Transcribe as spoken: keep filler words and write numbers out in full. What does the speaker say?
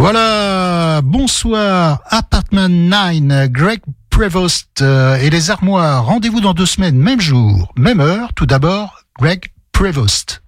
Voilà, bonsoir, Apartment neuf, Greg Prevost euh, et les Armoires. Rendez-vous dans deux semaines, même jour, même heure. Tout d'abord, Greg Prevost.